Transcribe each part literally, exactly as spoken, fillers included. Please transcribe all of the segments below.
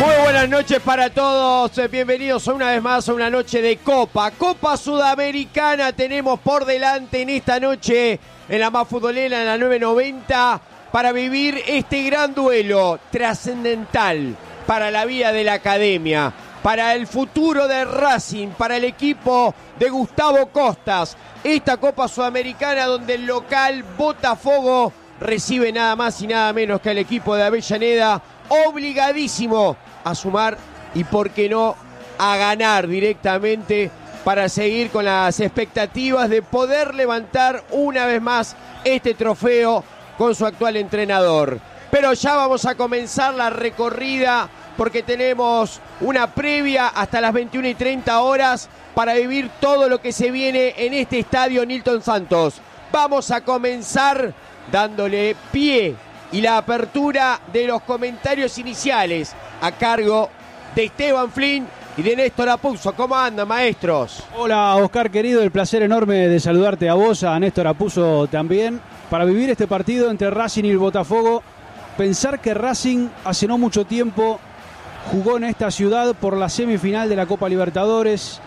Muy buenas noches para todos, bienvenidos una vez más a una noche de Copa, Copa Sudamericana tenemos por delante en esta noche en la más futbolera, en la nueve noventa, para vivir este gran duelo trascendental para la vida de la academia, para el futuro de Racing, para el equipo de Gustavo Costas, esta Copa Sudamericana donde el local Botafogo recibe nada más y nada menos que al equipo de Avellaneda, obligadísimo a sumar y por qué no a ganar directamente para seguir con las expectativas de poder levantar una vez más este trofeo con su actual entrenador. Pero ya vamos a comenzar la recorrida porque tenemos una previa hasta las veintiuna y treinta horas para vivir todo lo que se viene en este estadio Nilton Santos. Vamos a comenzar dándole pie y la apertura de los comentarios iniciales a cargo de Esteban Flynn y de Néstor Apuzzo. ¿Cómo andan, maestros? Hola, Oscar querido, el placer enorme de saludarte a vos, a Néstor Apuzzo también, para vivir este partido entre Racing y el Botafogo. Pensar que Racing hace no mucho tiempo jugó en esta ciudad por la semifinal de la Copa Libertadores,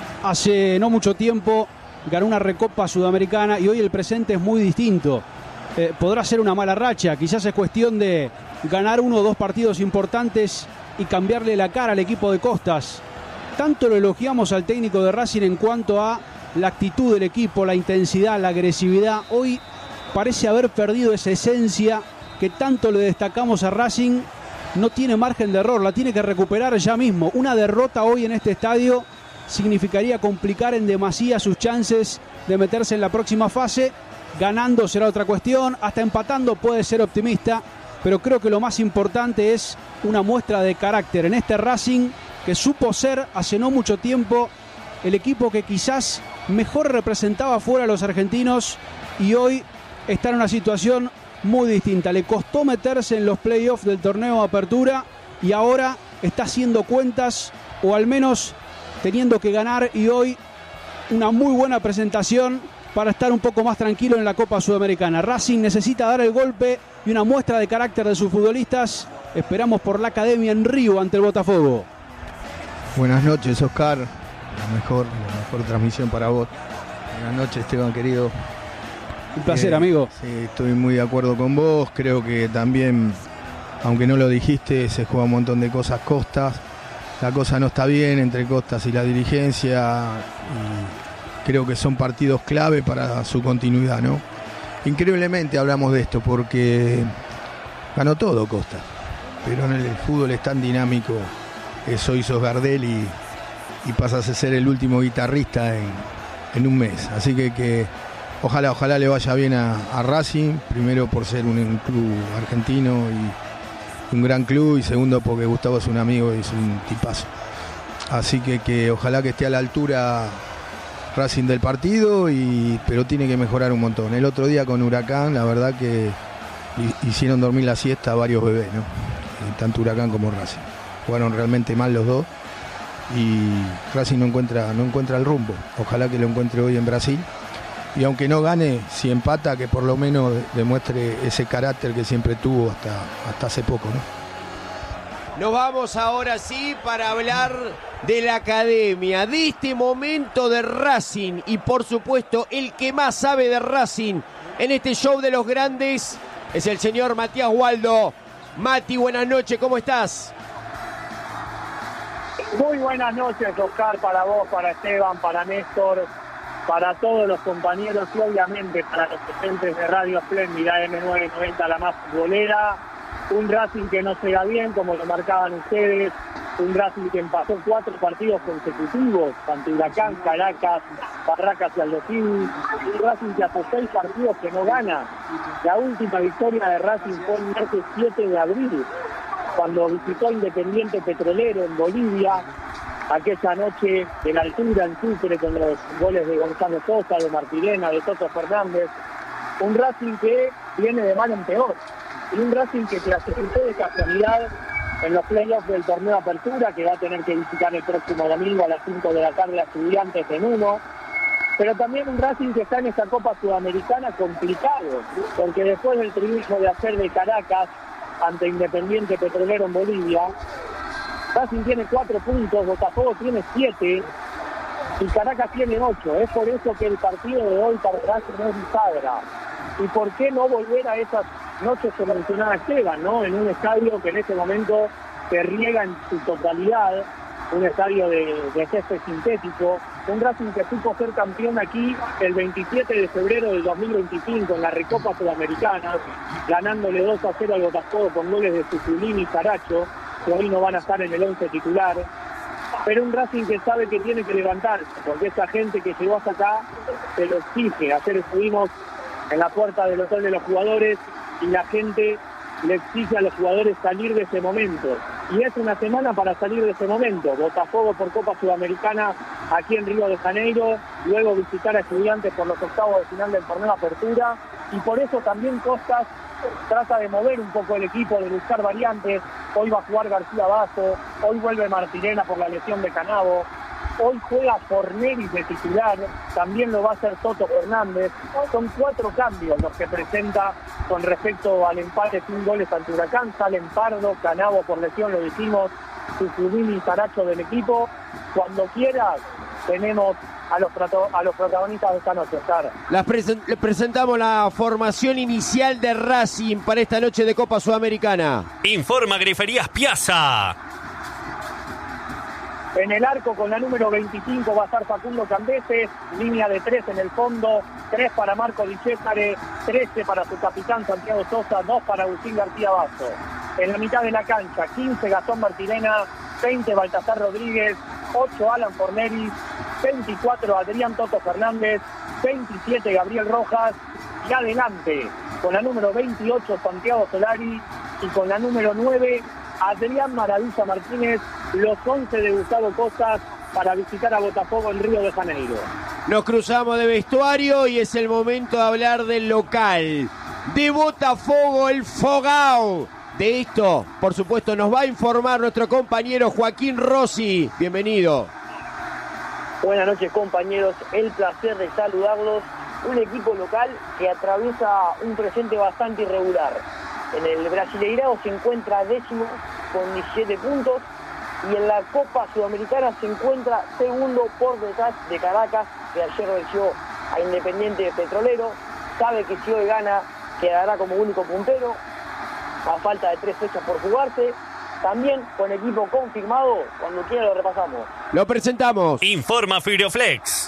hace no mucho tiempo ganó una Recopa Sudamericana y hoy el presente es muy distinto. Eh, podrá ser una mala racha, quizás es cuestión de ganar uno o dos partidos importantes y cambiarle la cara al equipo de Costas. Tanto lo elogiamos al técnico de Racing en cuanto a la actitud del equipo, la intensidad, la agresividad. Hoy parece haber perdido esa esencia que tanto le destacamos a Racing. No tiene margen de error, la tiene que recuperar ya mismo. Una derrota hoy en este estadio significaría complicar en demasía sus chances de meterse en la próxima fase. Ganando será otra cuestión, hasta empatando puede ser optimista, pero creo que lo más importante es una muestra de carácter en este Racing que supo ser hace no mucho tiempo el equipo que quizás mejor representaba fuera a los argentinos y hoy está en una situación muy distinta. Le costó meterse en los playoffs del torneo de apertura y ahora está haciendo cuentas o al menos teniendo que ganar y hoy una muy buena presentación para estar un poco más tranquilo en la Copa Sudamericana. Racing necesita dar el golpe y una muestra de carácter de sus futbolistas. Esperamos por la academia en Río ante el Botafogo. Buenas noches, Oscar. La mejor, la mejor transmisión para vos. Buenas noches, Esteban, querido. Un placer, eh, amigo. Sí, estoy muy de acuerdo con vos. Creo que también, aunque no lo dijiste, se juega un montón de cosas Costas. La cosa no está bien entre Costas y la dirigencia. Y creo que son partidos clave para su continuidad, ¿no? Increíblemente hablamos de esto porque ganó todo Costa, pero en el fútbol es tan dinámico. Eso hizo Gardel y, y pasas a ser el último guitarrista en, en un mes. Así que, que ojalá, ojalá le vaya bien a, a Racing, primero por ser un, un club argentino y un gran club, y segundo porque Gustavo es un amigo y es un tipazo. Así que, que ojalá que esté a la altura Racing del partido, y pero tiene que mejorar un montón. El otro día con Huracán, la verdad que hicieron dormir la siesta a varios bebés, ¿no? Tanto Huracán como Racing. Jugaron realmente mal los dos y Racing no encuentra, no encuentra el rumbo. Ojalá que lo encuentre hoy en Brasil. Y aunque no gane, si empata, que por lo menos demuestre ese carácter que siempre tuvo hasta, hasta hace poco, ¿no? Nos vamos ahora sí para hablar de la academia, de este momento de Racing y por supuesto el que más sabe de Racing en este show de los grandes es el señor Matías Waldo. Mati, buenas noches, ¿cómo estás? Muy buenas noches, Oscar, para vos, para Esteban, para Néstor, para todos los compañeros y obviamente para los presentes de Radio Espléndida eme nueve noventa, la más futbolera. Un Racing que no se da bien, como lo marcaban ustedes. Un Racing que empató cuatro partidos consecutivos ante Huracán, Caracas, Barracas y Aldosivi. Un Racing que hace seis partidos que no gana. La última victoria de Racing fue el martes siete de abril, cuando visitó Independiente Petrolero en Bolivia. Aquella noche de la altura en Sucre con los goles de Gonzalo Sosa, de Martirena, de Toto Fernández. Un Racing que viene de mal en peor. Y un Racing que clasificó de casualidad en los playoffs del torneo de apertura, que va a tener que visitar el próximo domingo a las cinco de la tarde a Estudiantes en uno. Pero también un Racing que está en esta Copa Sudamericana complicado, porque después del triunfo de ayer de Caracas ante Independiente Petrolero en Bolivia, Racing tiene cuatro puntos, Botafogo tiene siete y Caracas tiene ocho. Es por eso que el partido de hoy para Racing es bisagra. ¿Y por qué no volver a esas noches que mencionaba Esteban, ¿no? En un estadio que en este momento se riega en su totalidad, un estadio de, de césped sintético, un Racing que supo ser campeón aquí el veintisiete de febrero del dos mil veinticinco en la Recopa Sudamericana, ganándole dos a cero al Botafogo con goles de Suculini y Saracho, que hoy no van a estar en el once titular, pero un Racing que sabe que tiene que levantarse, porque esa gente que llegó hasta acá se lo exige. Ayer estuvimos en la puerta del hotel de los jugadores y la gente le exige a los jugadores salir de ese momento. Y es una semana para salir de ese momento. Botafogo por Copa Sudamericana aquí en Río de Janeiro, luego visitar a Estudiantes por los octavos de final del torneo Apertura, y por eso también Costas trata de mover un poco el equipo, de buscar variantes. Hoy va a jugar García Basso, hoy vuelve Martirena por la lesión de Canavo, hoy juega Forneris de titular, también lo va a hacer Toto Fernández. Son cuatro cambios los que presenta con respecto al empate sin goles ante Huracán. Salen Pardo, Canavo por lesión, lo dijimos, Suculini y Saracho del equipo. Cuando quieras tenemos a los, a los protagonistas de esta noche, Oscar. Las presen le presentamos la formación inicial de Racing para esta noche de Copa Sudamericana. Informa Griferías Piazza. En el arco con la número veinticinco va a estar Facundo Cambeses, línea de tres en el fondo, tres para Marco Di Cesare, trece para su capitán Santiago Sosa, dos para Agustín García Basso. En la mitad de la cancha, quince Gastón Martirena, veinte Baltasar Rodríguez, ocho Alan Forneris, veinticuatro Adrián Toto Fernández, veintisiete Gabriel Rojas, y adelante con la número veintiocho Santiago Solari y con la número nueve Adrián Maravilla Martínez, los once de Gustavo Costas para visitar a Botafogo en Río de Janeiro. Nos cruzamos de vestuario y es el momento de hablar del local, de Botafogo, el Fogao. De esto, por supuesto, nos va a informar nuestro compañero Joaquín Rossi. Bienvenido. Buenas noches, compañeros. El placer de saludarlos. Un equipo local que atraviesa un presente bastante irregular. En el Brasileirao se encuentra décimo con diecisiete puntos y en la Copa Sudamericana se encuentra segundo por detrás de Caracas, que ayer venció a Independiente Petrolero. Sabe que si hoy gana quedará como único puntero a falta de tres fechas por jugarse. También con equipo confirmado, cuando quiera lo repasamos. Lo presentamos. Informa Fibroflex.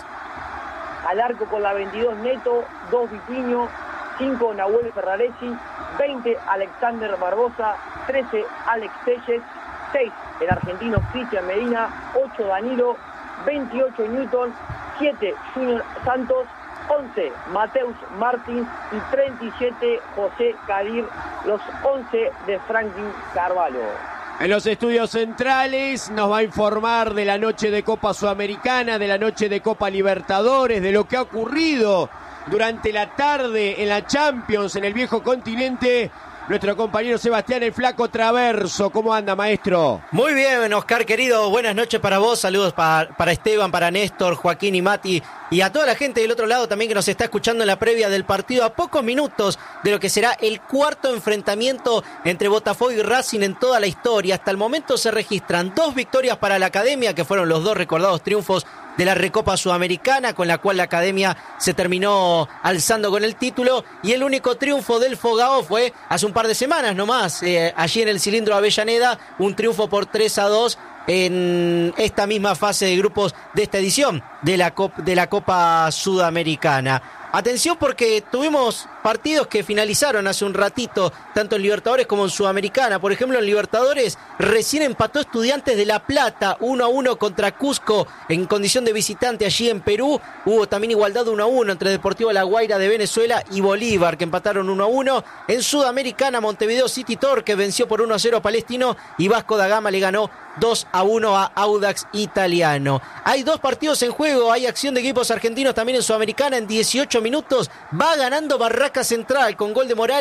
Al arco con la veintidós Neto, dos Vitinho, cinco Nahuel Ferraresi, veinte Alexander Barbosa, trece Alex Telles, seis el argentino Cristian Medina, ocho Danilo, veintiocho Newton, siete Junior Santos, once Mateus Martins y treinta y siete José Kadir, los once de Franklin Carvalho. En los estudios centrales nos va a informar de la noche de Copa Sudamericana, de la noche de Copa Libertadores, de lo que ha ocurrido durante la tarde en la Champions en el viejo continente. Nuestro compañero Sebastián el Flaco Traverso. ¿Cómo anda, maestro? Muy bien, Oscar, querido. Buenas noches para vos. Saludos para, para Esteban, para Néstor, Joaquín y Mati. Y a toda la gente del otro lado también que nos está escuchando en la previa del partido, a pocos minutos de lo que será el cuarto enfrentamiento entre Botafogo y Racing en toda la historia. Hasta el momento se registran dos victorias para la Academia, que fueron los dos recordados triunfos de la Recopa Sudamericana, con la cual la Academia se terminó alzando con el título, y el único triunfo del Fogao fue hace un par de semanas nomás, eh, allí en el Cilindro Avellaneda, un triunfo por tres a dos en esta misma fase de grupos de esta edición de la, Cop- de la Copa Sudamericana. Atención, porque tuvimos partidos que finalizaron hace un ratito, tanto en Libertadores como en Sudamericana. Por ejemplo, en Libertadores recién empató Estudiantes de La Plata uno a uno contra Cusco en condición de visitante allí en Perú. Hubo también igualdad uno a uno entre Deportivo La Guaira de Venezuela y Bolívar, que empataron uno a uno. En Sudamericana, Montevideo City Torque venció por uno a cero a Palestino y Vasco da Gama le ganó dos a uno a Audax Italiano. Hay dos partidos en juego, hay acción de equipos argentinos también en Sudamericana. En dieciocho minutos va ganando Barraca Central con gol de Morales,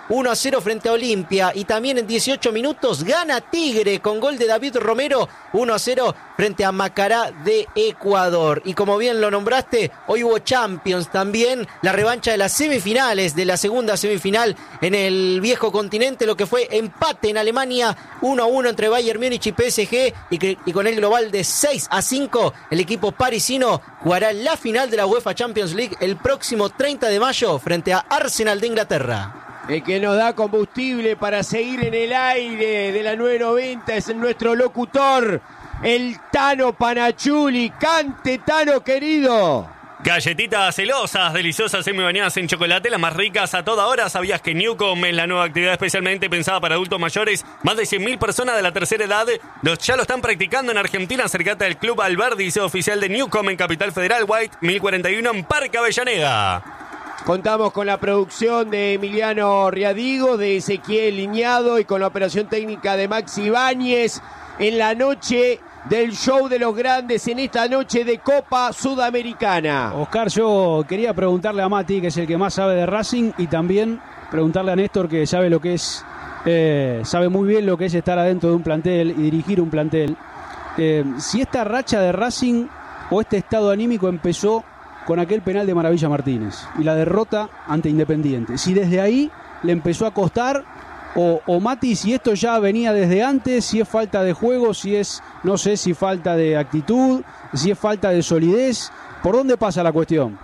uno a cero frente a Olimpia. Y también en dieciocho minutos gana Tigre con gol de David Romero, uno a cero frente a Macará de Ecuador. Y como bien lo nombraste, hoy hubo Champions también, la revancha de las semifinales, de la segunda semifinal en el viejo continente, lo que fue empate en Alemania, uno a uno entre Bayern Múnich y P S G, y, que, y con el global de seis a cinco, el equipo parisino jugará la final de la UEFA Champions League el próximo treinta de mayo frente a Arsenal de Inglaterra. El que nos da combustible para seguir en el aire de la nueve noventa es nuestro locutor, el Tano Panachuli. Cante, Tano, querido. Galletitas celosas, deliciosas semi-bañadas en chocolate, las más ricas a toda hora. ¿Sabías que Newcom es la nueva actividad especialmente pensada para adultos mayores? Más de cien mil personas de la tercera edad los, ya lo están practicando en Argentina. Acercate al Club Alberdi, sede oficial de Newcom en Capital Federal, White mil cuarenta y uno en Parque Avellaneda. Contamos con la producción de Emiliano Riadigo, de Ezequiel Liñado y con la operación técnica de Maxi Ibáñez en la noche del show de los grandes, en esta noche de Copa Sudamericana. Oscar, yo quería preguntarle a Mati, que es el que más sabe de Racing, y también preguntarle a Néstor, que sabe lo que es, eh, sabe muy bien lo que es estar adentro de un plantel y dirigir un plantel. Eh, si esta racha de Racing o este estado anímico empezó con aquel penal de Maravilla Martínez y la derrota ante Independiente, si desde ahí le empezó a costar, o, o Mati, si esto ya venía desde antes, si es falta de juego, si es, no sé, si falta de actitud, si es falta de solidez, ¿por dónde pasa la cuestión?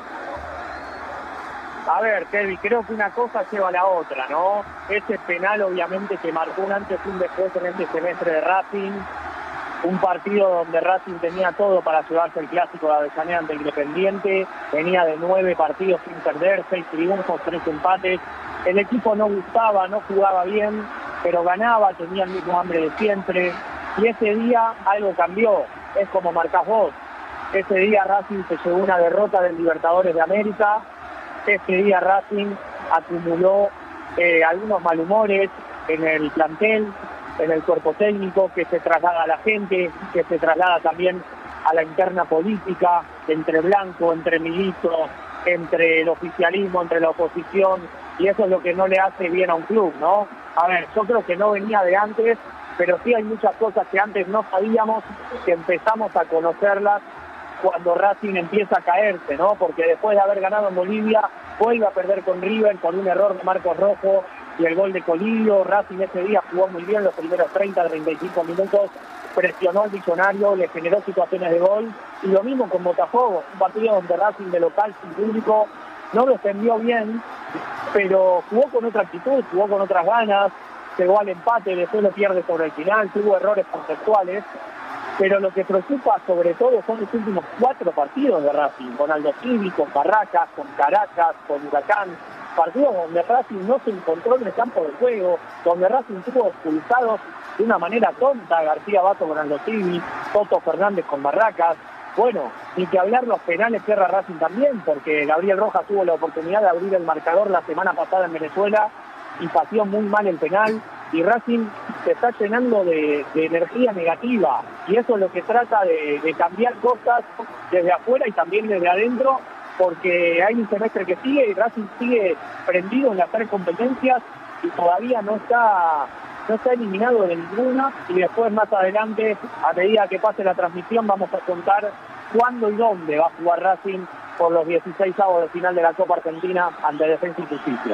A ver, Tevi, creo que una cosa lleva a la otra, ¿no? Ese penal obviamente que marcó un antes y un después en este semestre de Racing, un partido donde Racing tenía todo para llevarse el clásico de Avellaneda ante Independiente, venía de nueve partidos sin perder, seis triunfos, tres empates, el equipo no gustaba, no jugaba bien, pero ganaba, tenía el mismo hambre de siempre, y ese día algo cambió, es como marcás vos, ese día Racing se llevó una derrota del Libertadores de América, ese día Racing acumuló eh, algunos malhumores en el plantel, en el cuerpo técnico, que se traslada a la gente, que se traslada también a la interna política, entre Blanco, entre Milito, entre el oficialismo, entre la oposición, y eso es lo que no le hace bien a un club, ¿no? A ver, yo creo que no venía de antes, pero sí hay muchas cosas que antes no sabíamos, que empezamos a conocerlas cuando Racing empieza a caerse, ¿no? Porque después de haber ganado en Bolivia, vuelve a perder con River con un error de Marcos Rojo y el gol de Colillo. Racing ese día jugó muy bien los primeros treinta, treinta y cinco minutos, presionó al Millonario, le generó situaciones de gol, y lo mismo con Botafogo, un partido donde Racing de local sin público no lo defendió bien, pero jugó con otra actitud, jugó con otras ganas, llegó al empate, después lo pierde sobre el final, tuvo errores conceptuales, pero lo que preocupa sobre todo son los últimos cuatro partidos de Racing, con Aldo Civi, con Barracas, con Caracas, con Huracán, partidos donde Racing no se encontró en el campo de juego, donde Racing tuvo expulsados de una manera tonta, García Bato con Aldo Civi, Toto Fernández con Barracas. Bueno, ni que hablar los penales que erra Racing también, porque Gabriel Rojas tuvo la oportunidad de abrir el marcador la semana pasada en Venezuela y pateó muy mal el penal, y Racing se está llenando de, de energía negativa, y eso es lo que trata de, de cambiar cosas desde afuera y también desde adentro, porque hay un semestre que sigue y Racing sigue prendido en las tres competencias y todavía no está no está eliminado de ninguna, y después más adelante, a medida que pase la transmisión, vamos a contar cuándo y dónde va a jugar Racing por los dieciseisavos de final de la Copa Argentina ante Defensa y Justicia.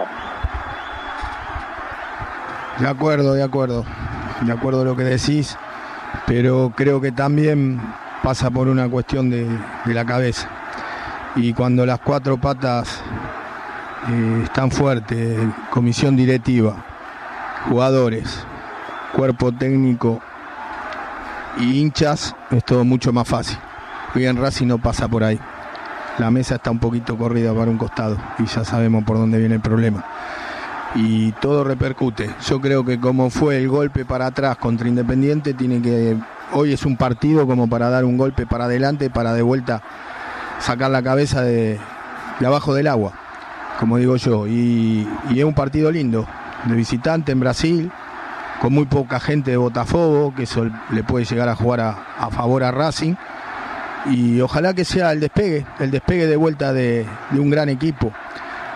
De acuerdo, de acuerdo, de acuerdo a lo que decís, pero creo que también pasa por una cuestión de, de la cabeza. Y cuando las cuatro patas eh, están fuertes, comisión directiva, jugadores, cuerpo técnico y hinchas, es todo mucho más fácil. Hoy en Racing no pasa por ahí. La mesa está un poquito corrida para un costado y ya sabemos por dónde viene el problema. Y todo repercute. Yo creo que como fue el golpe para atrás contra Independiente, tiene que hoy es un partido como para dar un golpe para adelante, para de vuelta sacar la cabeza de, de abajo del agua, como digo yo. Y, y es un partido lindo, de visitante en Brasil, con muy poca gente de Botafogo, que eso le puede llegar a jugar a, a favor a Racing. Y ojalá que sea el despegue, el despegue de vuelta de, de un gran equipo,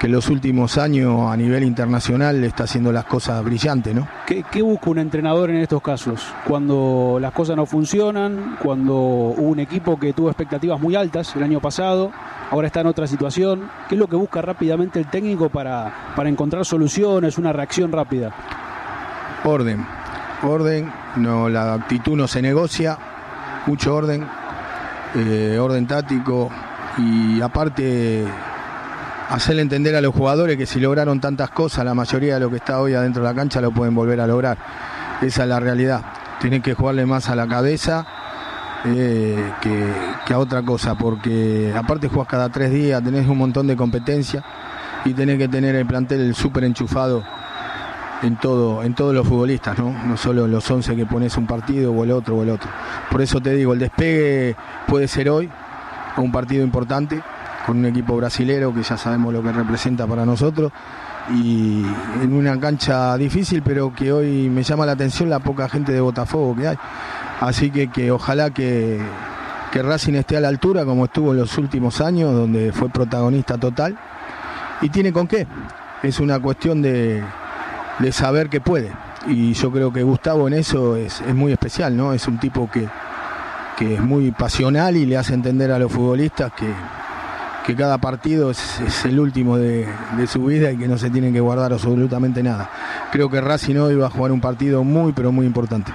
que en los últimos años a nivel internacional está haciendo las cosas brillantes, ¿no? ¿Qué, qué busca un entrenador en estos casos? Cuando las cosas no funcionan, cuando hubo un equipo que tuvo expectativas muy altas el año pasado, ahora está en otra situación. ¿Qué es lo que busca rápidamente el técnico para, para encontrar soluciones, una reacción rápida? Orden, orden, no, la actitud no se negocia, mucho orden, eh, orden táctico y aparte hacerle entender a los jugadores que si lograron tantas cosas, la mayoría de lo que está hoy adentro de la cancha lo pueden volver a lograr. Esa es la realidad. Tienen que jugarle más a la cabeza eh, que, que a otra cosa, porque aparte jugás cada tres días, tenés un montón de competencia y tenés que tener el plantel súper enchufado en todo, en todos los futbolistas, ¿no? No solo los once que pones un partido o el otro o el otro. Por eso te digo, el despegue puede ser hoy, un partido importante, con un equipo brasilero que ya sabemos lo que representa para nosotros y en una cancha difícil, pero que hoy me llama la atención la poca gente de Botafogo que hay. Así que, que ojalá que, que Racing esté a la altura como estuvo en los últimos años, donde fue protagonista total y tiene con qué. Es una cuestión de, de saber que puede y yo creo que Gustavo en eso es, es muy especial, ¿no? Es un tipo que, que es muy pasional y le hace entender a los futbolistas que que cada partido es, es el último de, de su vida y que no se tienen que guardar absolutamente nada. Creo que Racing hoy va a jugar un partido muy pero muy importante.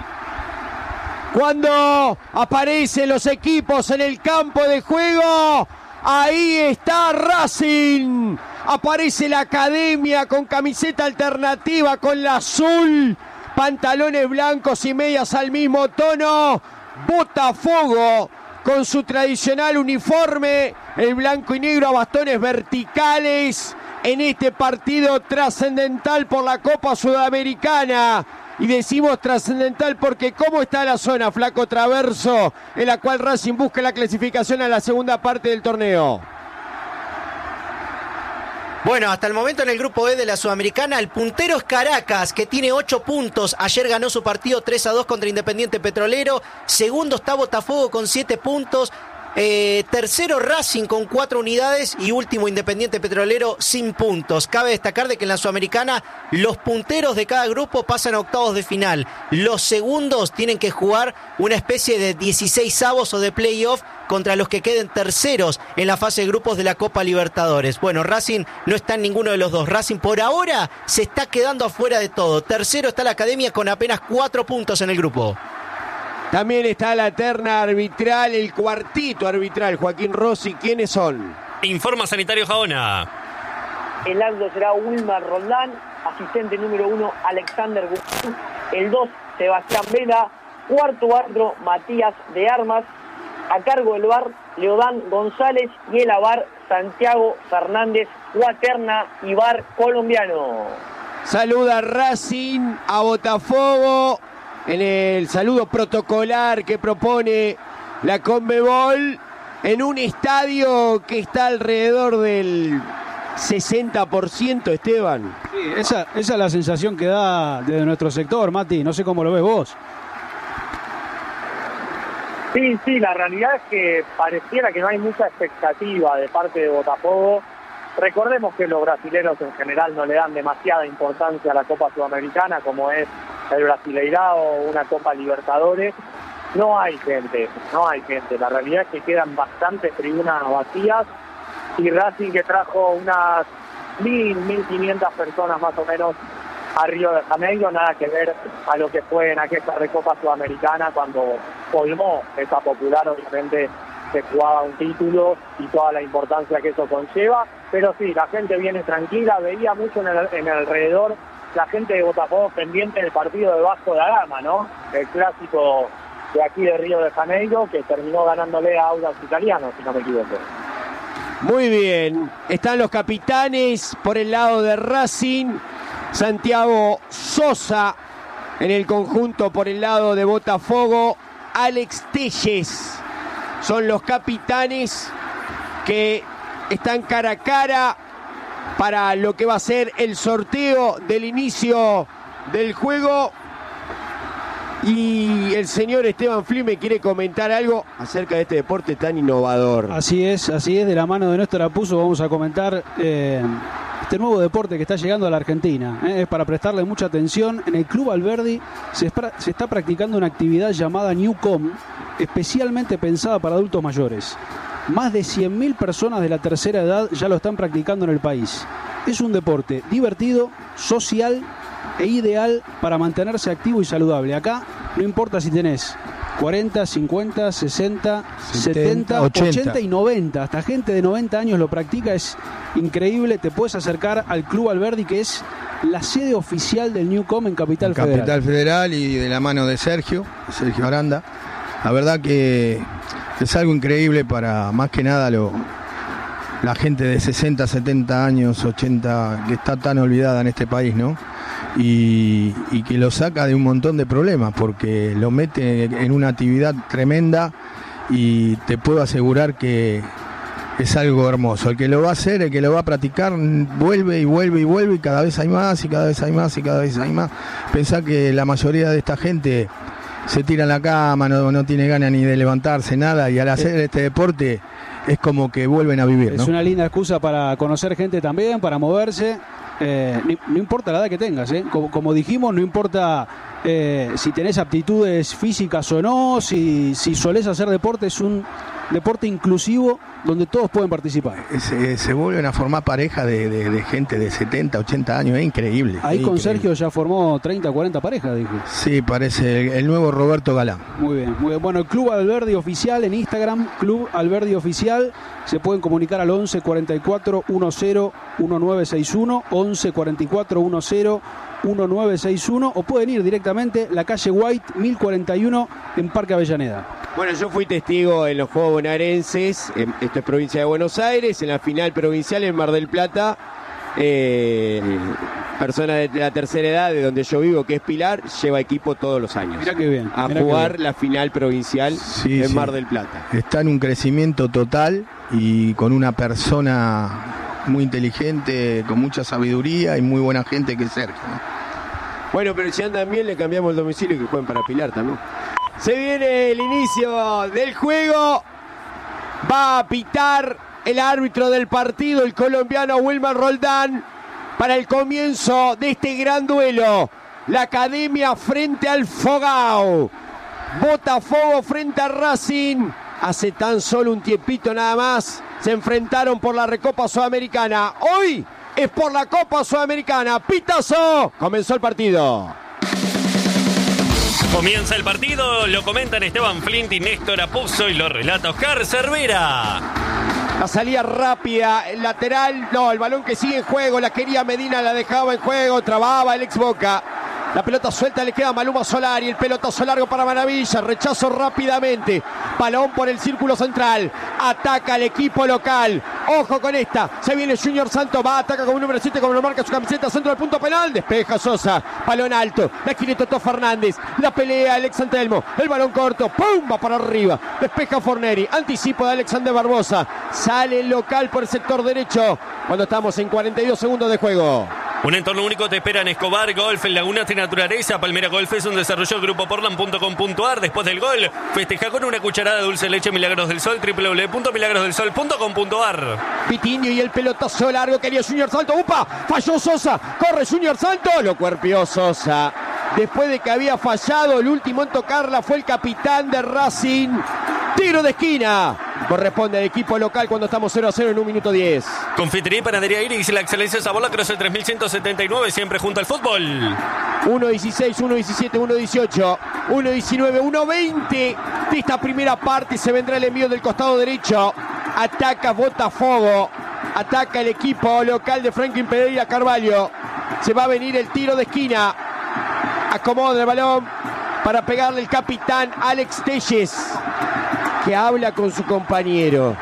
Cuando aparecen los equipos en el campo de juego, ahí está Racing. Aparece la academia con camiseta alternativa, con la azul, pantalones blancos y medias al mismo tono. Botafogo con su tradicional uniforme, el blanco y negro a bastones verticales, en este partido trascendental por la Copa Sudamericana. Y decimos trascendental porque ¿cómo está la zona, Flaco Traverso, en la cual Racing busca la clasificación a la segunda parte del torneo? Bueno, hasta el momento en el grupo E de la Sudamericana, el puntero es Caracas, que tiene ocho puntos. Ayer ganó su partido tres a dos contra Independiente Petrolero. Segundo está Botafogo con siete puntos. Eh, tercero Racing con cuatro unidades y último Independiente Petrolero sin puntos. Cabe destacar de que en la Sudamericana los punteros de cada grupo pasan a octavos de final. Los segundos tienen que jugar una especie de dieciseisavos o de playoff contra los que queden terceros en la fase de grupos de la Copa Libertadores. Bueno, Racing no está en ninguno de los dos. Racing por ahora se está quedando afuera de todo. Tercero está la Academia con apenas cuatro puntos en el grupo. También está la terna arbitral, el cuartito arbitral, Joaquín Rossi. ¿Quiénes son? Informa Sanitario Jaona. El árbitro será Wilmar Roldán, asistente número uno Alexander Guzmán, el dos Sebastián Vela, cuarto árbitro Matías de Armas, a cargo del V A R Leodán González y el A V A R Santiago Fernández, cuaterna y V A R colombiano. Saluda Racing a Botafogo en el saludo protocolar que propone la Conmebol en un estadio que está alrededor del sesenta por ciento, Esteban. Sí, esa, esa es la sensación que da desde nuestro sector, Mati. No sé cómo lo ves vos. Sí, sí, la realidad es que pareciera que no hay mucha expectativa de parte de Botafogo. Recordemos que los brasileños en general no le dan demasiada importancia a la Copa Sudamericana, como es el Brasileirao o una Copa Libertadores. No hay gente, no hay gente. La realidad es que quedan bastantes tribunas vacías y Racing, que trajo unas mil, mil quinientas personas más o menos a Río de Janeiro, nada que ver a lo que fue en aquella Recopa Sudamericana cuando colmó esa popular, obviamente se jugaba un título y toda la importancia que eso conlleva. Pero sí, la gente viene tranquila, veía mucho en el, en el alrededor la gente de Botafogo pendiente del partido de Vasco da Gama, ¿no? El clásico de aquí de Río de Janeiro, que terminó ganándole a Audax Italiano, si no me equivoco. Muy bien, están los capitanes por el lado de Racing, Santiago Sosa en el conjunto por el lado de Botafogo, Alex Telles. Son los capitanes que están cara a cara para lo que va a ser el sorteo del inicio del juego. Y el señor Esteban Flynn me quiere comentar algo acerca de este deporte tan innovador. Así es, así es, de la mano de Néstor Apuzzo vamos a comentar eh, este nuevo deporte que está llegando a la Argentina. ¿eh? Es para prestarle mucha atención. En el Club Alberdi se, se está practicando una actividad llamada Newcom, especialmente pensada para adultos mayores. Más de cien mil personas de la tercera edad ya lo están practicando en el país. Es un deporte divertido, social e ideal para mantenerse activo y saludable. Acá no importa si tenés cuarenta, cincuenta, sesenta, setenta, ochenta y noventa. Hasta gente de noventa años lo practica. Es increíble. Te puedes acercar al Club Alberdi, que es la sede oficial del Newcom en Capital en Federal. Capital Federal, y de la mano de Sergio, Sergio Aranda. La verdad que es algo increíble para, más que nada, lo, la gente de sesenta, setenta años, ochenta, que está tan olvidada en este país, ¿no? Y, y que lo saca de un montón de problemas, porque lo mete en una actividad tremenda, y te puedo asegurar que es algo hermoso. El que lo va a hacer, el que lo va a practicar, vuelve y vuelve y vuelve, y cada vez hay más, y cada vez hay más, y cada vez hay más. Pensá que la mayoría de esta gente se tira en la cama, no, no tiene ganas ni de levantarse, nada, y al hacer este deporte es como que vuelven a vivir, ¿no? Es una linda excusa para conocer gente también, para moverse. Eh, no, no importa la edad que tengas, ¿eh? como, como dijimos, no importa eh, si tenés aptitudes físicas o no, si, si solés hacer deporte. Es un deporte inclusivo donde todos pueden participar. Se, se vuelven a formar pareja de, de, de gente de setenta, ochenta años, es increíble. Ahí es con increíble. Sergio ya formó treinta, cuarenta parejas, dije. Sí, parece el, el nuevo Roberto Galán. Muy bien, muy bien. Bueno, el Club Alberdi Oficial en Instagram, Club Alberdi Oficial. Se pueden comunicar al once cuarenta y cuatro diez diecinueve sesenta y uno, once cuarenta y cuatro diez diecinueve sesenta y uno, o pueden ir directamente a la calle White mil cuarenta y uno en Parque Avellaneda. Bueno, yo fui testigo en los Juegos Bonaerenses, en, esto es provincia de Buenos Aires, en la final provincial en Mar del Plata. Eh, persona de la tercera edad, de donde yo vivo, que es Pilar, lleva equipo todos los años. Mirá qué bien. A mirá jugar la final provincial sí, en sí. Mar del Plata. Está en un crecimiento total, y con una persona muy inteligente, con mucha sabiduría y muy buena gente, que es Sergio, ¿no? Bueno, pero si andan bien, le cambiamos el domicilio y que jueguen para Pilar también. Se viene el inicio del juego. Va a pitar el árbitro del partido, el colombiano Wilmer Roldán, para el comienzo de este gran duelo. La Academia frente al Fogao. Botafogo frente a Racing. Hace tan solo un tiempito nada más se enfrentaron por la Recopa Sudamericana. Hoy es por la Copa Sudamericana. Pitazo. Comenzó el partido. Comienza el partido, lo comentan Esteban Flint y Néstor Apuzzo, y lo relata Oscar Cervera. La salida rápida, el lateral, no, el balón que sigue en juego, la quería Medina, la dejaba en juego, trababa el ex Boca. La pelota suelta, le queda a Maluma Solari, el pelotazo largo para Maravilla, rechazo rápidamente, balón por el círculo central, ataca el equipo local, ojo con esta, se viene Junior Santos, va, ataca como número siete, como lo marca su camiseta, centro del punto penal, despeja Sosa, balón alto, la quiere Totó Fernández, la pelea Alex Antelmo, el balón corto, pum, va para arriba, despeja Forneri, anticipo de Alexander Barbosa, sale el local por el sector derecho, cuando estamos en cuarenta y dos segundos de juego. Un entorno único te espera en Escobar Golf, en Lagunas de Naturaleza. Palmera Golf es un desarrollo del grupo Portland punto com punto a r. Después del gol, festeja con una cucharada de dulce de leche Milagros del Sol, doble u doble u doble u punto milagros del sol punto com punto a r. Pitinho y el pelotazo largo, quería Junior Santos. ¡Upa! Falló Sosa. Corre Junior Santos. Lo cuerpeó Sosa. Después de que había fallado, el último en tocarla fue el capitán de Racing. Tiro de esquina. Corresponde al equipo local cuando estamos cero a cero en un minuto diez. Confitería y Panadería Iris, la excelencia de sabor, la Croce tres mil ciento setenta y nueve, siempre junto al fútbol. uno dieciséis, uno diecisiete, uno dieciocho, uno diecinueve, uno veinte de esta primera parte. Se vendrá el envío del costado derecho. Ataca Botafogo. Ataca el equipo local de Franklin Pereira Carvalho. Se va a venir el tiro de esquina. Acomoda el balón para pegarle el capitán Alex Telles, que habla con su compañero.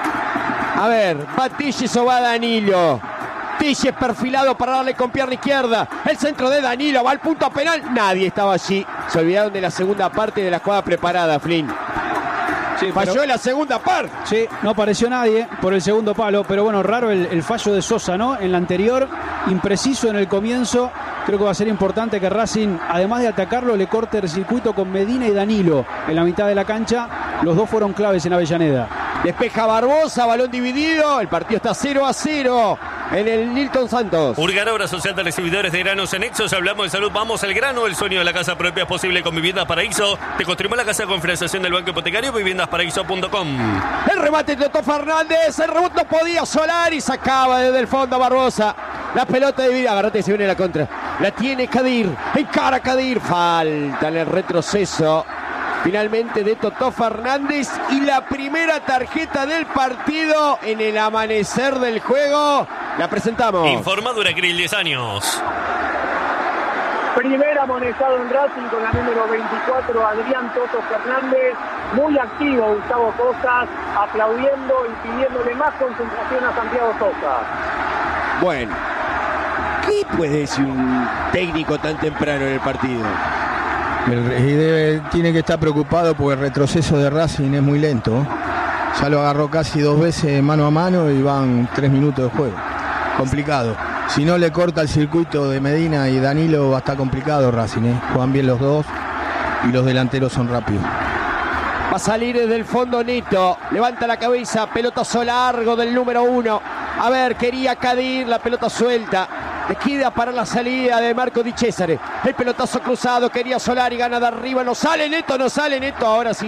A ver, ¿va Telles o va Danilo? Telles perfilado para darle con pierna izquierda. El centro de Danilo, va al punto penal. Nadie estaba allí. Se olvidaron de la segunda parte de la jugada preparada, Flynn. Sí, falló pero, en la segunda parte. Sí, no apareció nadie por el segundo palo, pero bueno, raro el, el fallo de Sosa, ¿no? En la anterior, impreciso en el comienzo. Creo que va a ser importante que Racing, además de atacarlo, le corte el circuito con Medina y Danilo en la mitad de la cancha. Los dos fueron claves en Avellaneda. Despeja Barbosa, balón dividido. El partido está cero a cero en el Nilton Santos. Urgar Obra Social de Recibidores de Granos en Exos. Hablamos de salud, vamos al grano. El sueño de la casa propia es posible con Viviendas Paraíso. Te construimos la casa con financiación del Banco Hipotecario, viviendas paraíso punto com. El remate de Toto Fernández, el rebote no podía Solari, sacaba desde el fondo Barbosa. La pelota de vida, agarrate, se viene la contra. La tiene Kadir, encara Kadir, falta en el retroceso. Finalmente de Toto Fernández y la primera tarjeta del partido en el amanecer del juego. La presentamos. Informa Duracril, diez años. Primer amonestado en Racing con la número veinticuatro, Adrián Toto Fernández. Muy activo Gustavo Sosa, aplaudiendo y pidiéndole más concentración a Santiago Sosa. Bueno, ¿qué puede decir un técnico tan temprano en el partido? El, y debe, tiene que estar preocupado porque el retroceso de Racing es muy lento. Ya lo agarró casi dos veces mano a mano y van tres minutos de juego. Complicado. Si no le corta el circuito de Medina y Danilo va a estar complicado Racing, ¿eh? Juegan bien los dos y los delanteros son rápidos. Va a salir desde el fondo Neto, levanta la cabeza, pelotazo largo del número uno. A ver, quería Kadir, la pelota suelta. Le queda para la salida de Marco Di Cesare. El pelotazo cruzado, quería Solari, gana de arriba, no sale Neto, no sale Neto, ahora sí